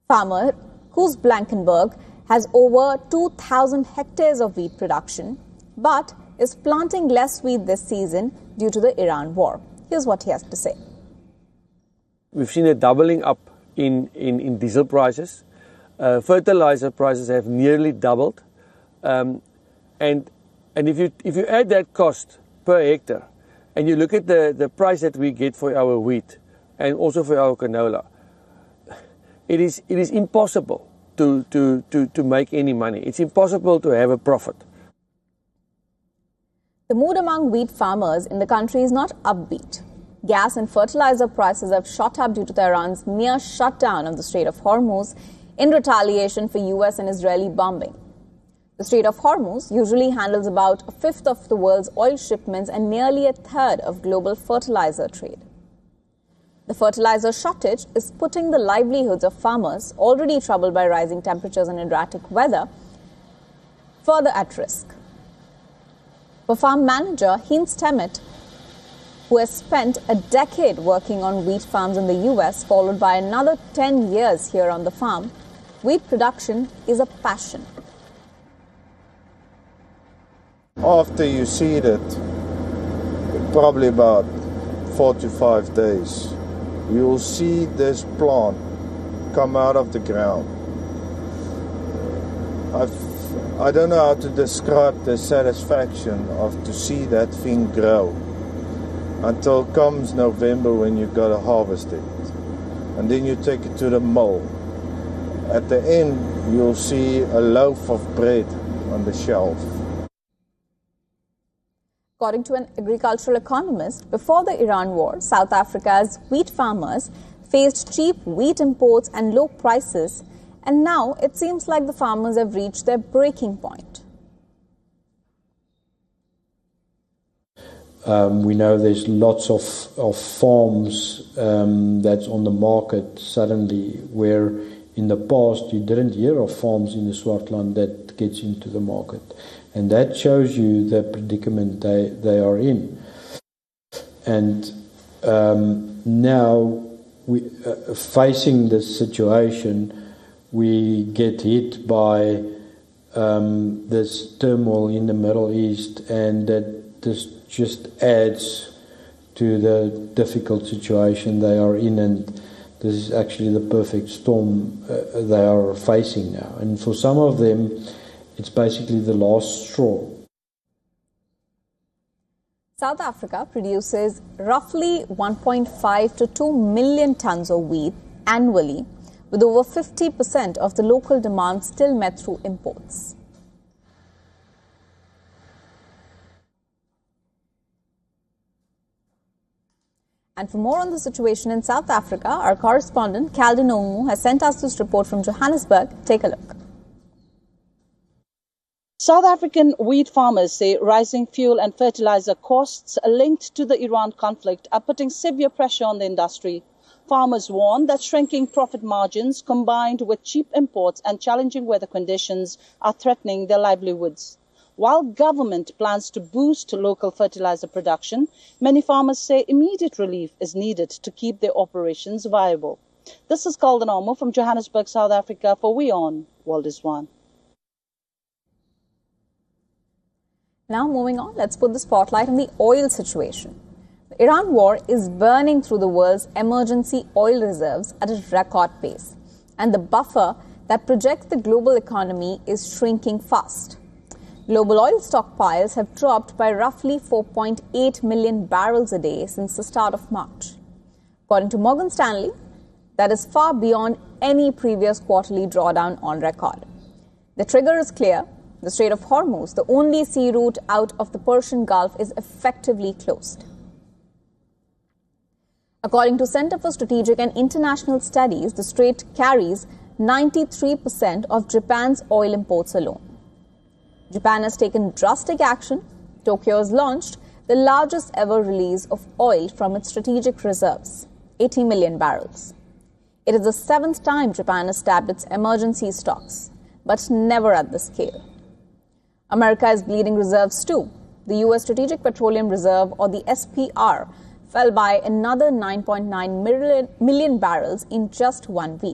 Farmer Koos Blankenberg has over 2,000 hectares of wheat production, but is planting less wheat this season due to the Iran war. Here's what he has to say. We've seen a doubling up in diesel prices. Fertilizer prices have nearly doubled. And if you add that cost per hectare, and you look at the price that we get for our wheat and also for our canola, it is impossible to make any money. It's impossible to have a profit. The mood among wheat farmers in the country is not upbeat. Gas and fertilizer prices have shot up due to Iran's near shutdown of the Strait of Hormuz in retaliation for US and Israeli bombing. The Strait of Hormuz usually handles about a fifth of the world's oil shipments and nearly a third of global fertilizer trade. The fertilizer shortage is putting the livelihoods of farmers, already troubled by rising temperatures and erratic weather, further at risk. For farm manager Heinz Temmet, who has spent a decade working on wheat farms in the US, followed by another 10 years here on the farm, wheat production is a passion. After you seed it, probably about 4 to 5 days, you will see this plant come out of the ground. I don't know how to describe the satisfaction of to see that thing grow until comes November when you've got to harvest it. And then you take it to the mill. At the end, you'll see a loaf of bread on the shelf. According to an agricultural economist, before the Iran war, South Africa's wheat farmers faced cheap wheat imports and low prices, and now it seems like the farmers have reached their breaking point. We know there's lots of farms that's on the market suddenly, where in the past you didn't hear of farms in the Swartland that gets into the market. And that shows you the predicament they are in. And now, facing this situation, we get hit by this turmoil in the Middle East, and that this just adds to the difficult situation they are in, and this is actually the perfect storm they are facing now. And for some of them, it's basically the last straw. South Africa produces roughly 1.5 to 2 million tons of wheat annually, with over 50% of the local demand still met through imports. And for more on the situation in South Africa, our correspondent Calden Omu has sent us this report from Johannesburg. Take a look. South African wheat farmers say rising fuel and fertilizer costs linked to the Iran conflict are putting severe pressure on the industry. Farmers warn that shrinking profit margins combined with cheap imports and challenging weather conditions are threatening their livelihoods. While government plans to boost local fertilizer production, many farmers say immediate relief is needed to keep their operations viable. This is Calden Omu from Johannesburg, South Africa for WION, World is One. Now moving on, let's put the spotlight on the oil situation. The Iran war is burning through the world's emergency oil reserves at a record pace, and the buffer that projects the global economy is shrinking fast. Global oil stockpiles have dropped by roughly 4.8 million barrels a day since the start of March. According to Morgan Stanley, that is far beyond any previous quarterly drawdown on record. The trigger is clear. The Strait of Hormuz, the only sea route out of the Persian Gulf, is effectively closed. According to Center for Strategic and International Studies, the strait carries 93% of Japan's oil imports alone. Japan has taken drastic action. Tokyo has launched the largest ever release of oil from its strategic reserves, 80 million barrels. It is the 7th time Japan has tapped its emergency stocks, but never at this scale. America is bleeding reserves too. The U.S. Strategic Petroleum Reserve, or the SPR, fell by another 9.9 million barrels in just 1 week.